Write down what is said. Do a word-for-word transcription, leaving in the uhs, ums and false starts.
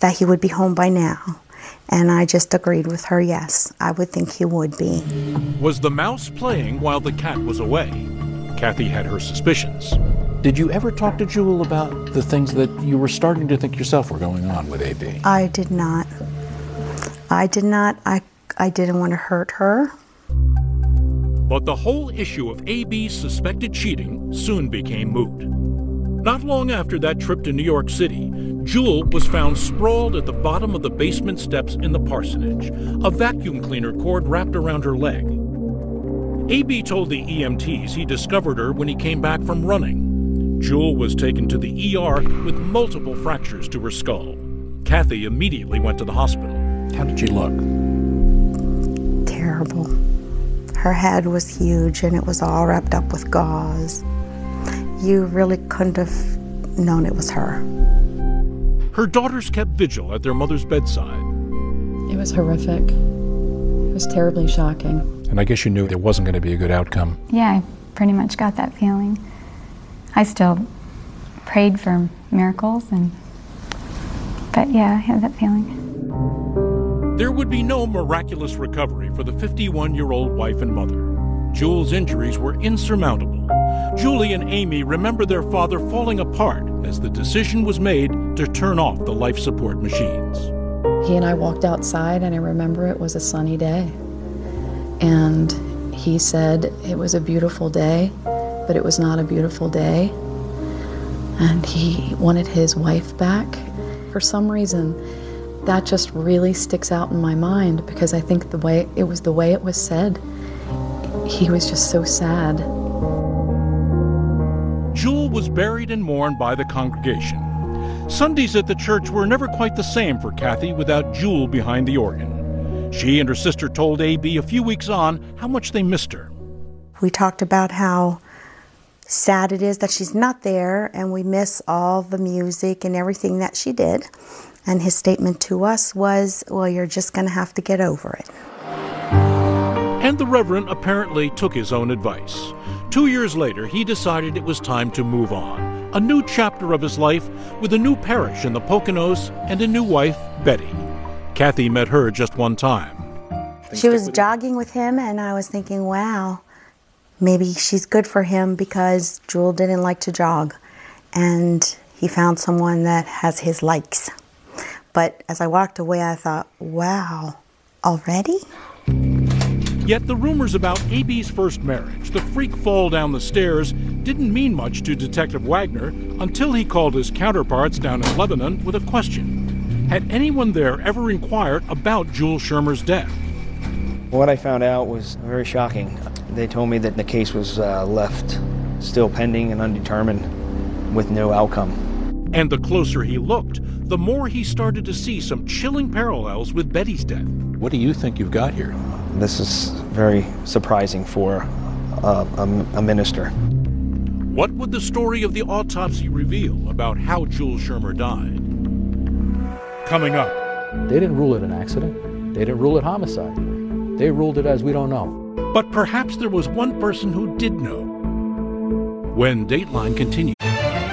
that he would be home by now. And I just agreed with her, yes, I would think he would be. Was the mouse playing while the cat was away? Kathy had her suspicions. Did you ever talk to Jewel about the things that you were starting to think yourself were going on with A B? I did not. I did not. I, I didn't want to hurt her. But the whole issue of A B's suspected cheating soon became moot. Not long after that trip to New York City, Jewel was found sprawled at the bottom of the basement steps in the parsonage, a vacuum cleaner cord wrapped around her leg. A B told the E M Ts he discovered her when he came back from running. Jewel was taken to the E R with multiple fractures to her skull. Kathy immediately went to the hospital. How did she look? Terrible. Her head was huge and it was all wrapped up with gauze. You really couldn't have known it was her. Her daughters kept vigil at their mother's bedside. It was horrific. It was terribly shocking. And I guess you knew there wasn't going to be a good outcome. Yeah, I pretty much got that feeling. I still prayed for miracles, and but yeah, I had that feeling. There would be no miraculous recovery for the fifty-one-year-old wife and mother. Jewel's injuries were insurmountable. Julie and Amy remember their father falling apart as the decision was made to turn off the life support machines. He and I walked outside, and I remember it was a sunny day. And he said it was a beautiful day, but it was not a beautiful day. And he wanted his wife back. For some reason, that just really sticks out in my mind, because I think the way it was the way it was said, he was just so sad. Jewel was buried and mourned by the congregation. Sundays at the church were never quite the same for Kathy without Jewel behind the organ. She and her sister told A B a few weeks on how much they missed her. We talked about how sad it is that she's not there, and we miss all the music and everything that she did. And his statement to us was, well, you're just going to have to get over it. And the Reverend apparently took his own advice. Two years later, he decided it was time to move on. A new chapter of his life with a new parish in the Poconos and a new wife, Betty. Kathy met her just one time. She was jogging with him, and I was thinking, wow, maybe she's good for him, because Jewel didn't like to jog. And he found someone that has his likes. But as I walked away, I thought, wow, already? Yet the rumors about A B's first marriage, the freak fall down the stairs, didn't mean much to Detective Wagner until he called his counterparts down in Lebanon with a question. Had anyone there ever inquired about Jewel Shermer's death? What I found out was very shocking. They told me that the case was uh, left still pending and undetermined with no outcome. And the closer he looked, the more he started to see some chilling parallels with Betty's death. What do you think you've got here? This is very surprising for uh, a, a minister. What would the story of the autopsy reveal about how Jewel Shermer died? Coming up. They didn't rule it an accident. They didn't rule it homicide. They ruled it as we don't know. But perhaps there was one person who did know. When Dateline continues.